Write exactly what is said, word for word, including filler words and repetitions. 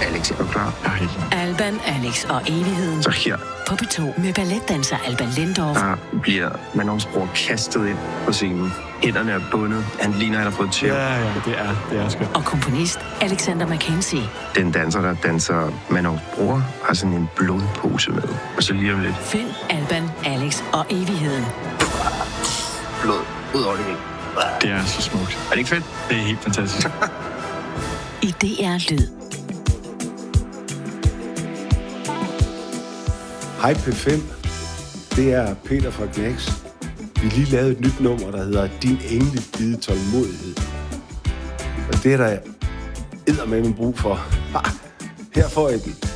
Alex, er du klar? Nej. Alban, Alex og evigheden. Så her. På P to med balletdanser Alban Lindorff. Der bliver Manons bror kastet ind på scenen. Hænderne er bundet. Han ligner, han har fået tæv. Ja, ja, det er, det er skønt. Og komponist Alexander McKenzie. Den danser, der danser Manons bror, har sådan en blodpose med. Og så lige om lidt. Find Alban, Alex og evigheden. Blod ud over det hele. Det er så smukt. Er det ikke fedt? Det er helt fantastisk. I D R Lyd. Hej P fem, det er Peter fra Knæks. Vi har lige lavet et nyt nummer, der hedder Din engle bide tålmodighed. Og det er der eddermame brug for. Her får I den.